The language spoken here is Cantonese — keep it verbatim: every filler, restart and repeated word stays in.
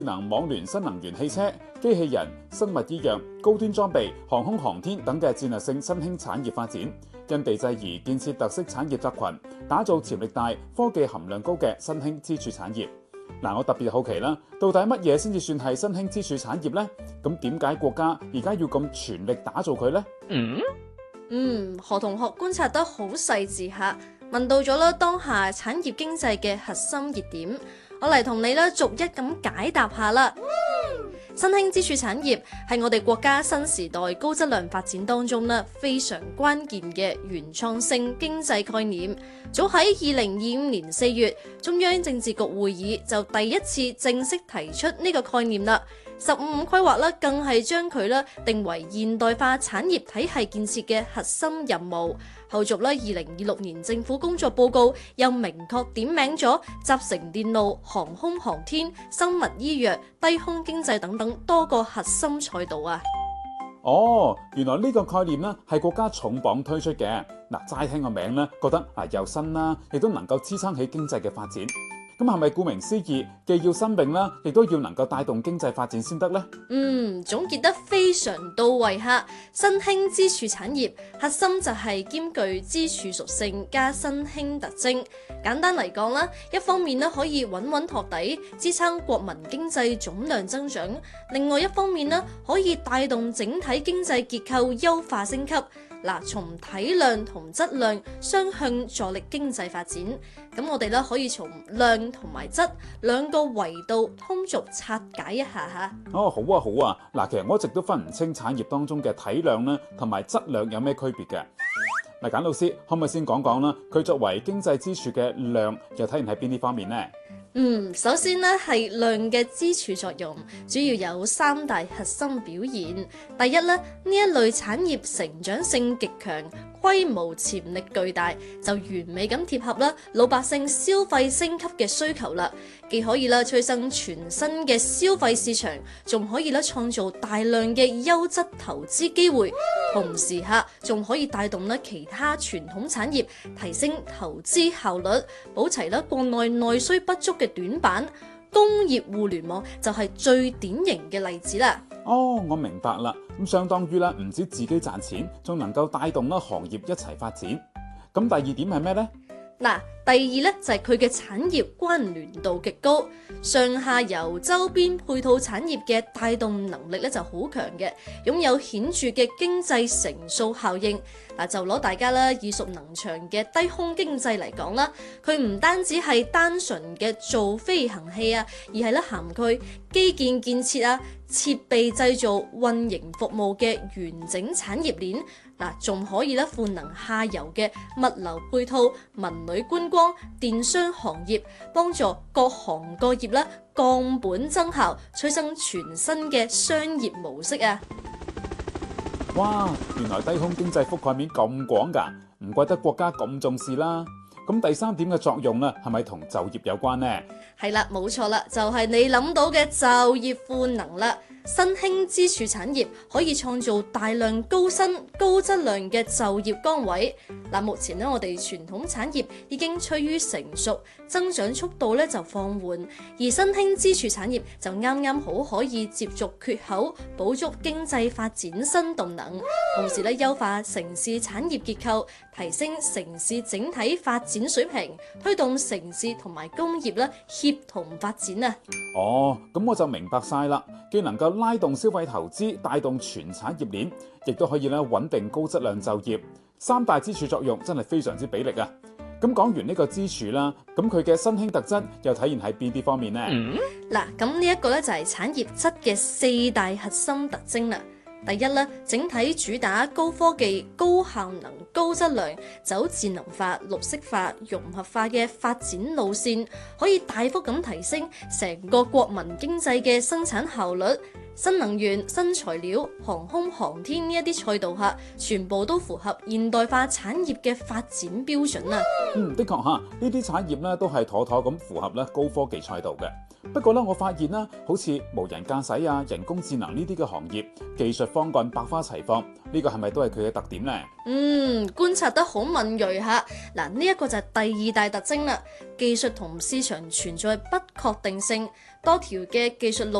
能網聯新能源汽車、機器人、生物醫藥、高端裝備、航空航天等嘅戰略性新興產業發展，因地制宜建設特色產業集群，打造潛力大、科技含量高嘅新興支柱產業。嗱，我特別好奇啦，到底乜嘢先至算係新興支柱產業呢？咁點解國家而家要咁全力打造佢呢？ 嗯，嗯，何同學觀察得好細緻下，問到咗啦當下產業經濟嘅核心熱點。我嚟同你咧逐一咁解答下啦。新興支柱產業係我哋國家新時代高質量發展當中咧非常關鍵嘅原創性經濟概念。早喺二零二五年四月，中央政治局會議就第一次正式提出呢個概念啦。十五五規劃咧更係將佢咧定為現代化產業體系建設嘅核心任務。後續咧，二零二六年政府工作報告又明確點名咗集成電路、航空航天、生物醫藥、低空經濟等等多個核心賽道啊！ 哦，原來呢個概念呢係國家重磅推出嘅。嗱，齋聽個名呢，覺得啊又新啦，亦都能夠支撐起經濟嘅發展。咁係咪顧名思義，既要新穎啦，亦都要能夠帶動經濟發展先得呢？ 嗯，總結得非常到位哈！新興支柱產業核心就係兼具支柱屬性加新興特徵。簡單嚟講啦，一方面咧可以穩穩托底，支撐國民經濟總量增長；另外一方面咧可以帶動整體經濟結構優化升級。嗱，從體量同質量雙向助力經濟發展。咁我哋咧可以從量同埋質兩個維度通俗拆解一下嚇。 哦，好啊，好啊。嗱，其實我一直都分唔清產業當中嘅體量咧同埋質量有咩區別嘅。嗱，簡老師可唔可以先講講啦？佢作為經濟支柱嘅量，又體現喺邊啲方面呢？ 嗯，首先呢係量嘅支柱作用，主要有三大核心表現。第一呢，呢一類產業成長性極強，規模潛力巨大，就完美咁貼合啦老百姓消費升級嘅需求啦。既可以啦催生全新嘅消費市場，仲可以啦創造大量嘅優質投資機會，同時下仲可以帶動啦其他傳統產業提升投資效率，補齊啦國內內需不足嘅短板。工業互聯網就係最典型嘅例子啦。 哦，我明白啦。咁相當於啦，唔止自己賺錢，仲能夠帶動啦行業一齊發展。咁第二點係咩呢？ 嗱，第二咧就係佢嘅產業關聯度極高，上下游周邊配套產業嘅帶動能力咧就好強嘅，擁有顯著嘅經濟乘數效應。嗱，就攞大家啦耳熟能詳嘅低空經濟嚟講啦，佢唔單止係單純嘅造飛行器啊，而係咧涵蓋基建建設啊、設備製造、運營服務嘅完整產業鏈。嗱，仲可以咧賦能下游嘅物流配套、文旅觀光、電商行業，幫助各行各業咧降本增效，催生全新嘅商業模式啊！ 哇，原來低空經濟覆蓋面咁廣㗎，唔怪得國家咁重視啦。咁第三點嘅作用咧，係咪同就業有關呢？ 係啦，冇錯啦，就係你諗到嘅就業賦能啦。新興支柱產業可以創造大量高薪高質量嘅就業崗位。嗱，目前咧我哋傳統產業已經趨於成熟，增長速度咧就放緩，而新興支柱產業就啱啱好可以接續缺口，補足經濟發展新動能，同時咧優化城市產業結構，提升城市整體發展水平，推動城市同埋工業咧協同發展啊！ 哦，咁我就明白晒啦，既能夠拉動消費投資，帶動全產業鏈，亦都可以咧穩定高質量就業，三大支柱作用真係非常之俾力啊！咁講完呢個支柱啦，咁佢嘅新興特質又體現喺邊啲方面呢？ 嗱、嗯，咁呢一個咧就係產業質嘅四大核心特徵啦。第一咧，整體主打高科技、高效能、高質量，走智能化、綠色化、融合化嘅發展路線，可以大幅咁提升成個國民經濟嘅生產效率。 新能源、新材料、航空航天呢一啲賽道下，全部都符合現代化產業嘅發展標準啊！ 嗯，的確嚇，呢啲產業咧都係妥妥咁符合咧高科技賽道嘅。不過咧，我發現啦，好似無人駕駛啊、人工智能呢啲嘅行業，技術方幹百花齊放，呢個係咪都係佢嘅特點呢？ 嗯，觀察得好敏鋭嚇。嗱，呢一個就係第二大特徵啦。技術同市場存在不確定性，多條嘅技術路